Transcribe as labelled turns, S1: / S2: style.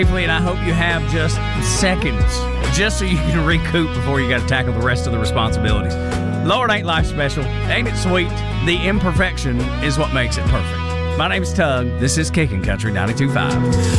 S1: And I hope you have just seconds just so you can recoup before you got to tackle the rest of the responsibilities. Lord, ain't life special? Ain't it sweet? The imperfection is what makes it perfect. My name's Tug. This is Kicking Country 92.5.